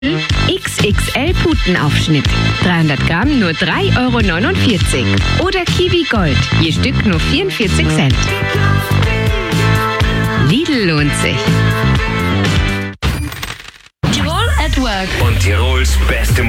XXL Putenaufschnitt. 300 Gramm nur 3,49 €. Oder Kiwi Gold, je Stück nur 44 Cent. Lidl lohnt sich. Tirol at Work. Und Tirols beste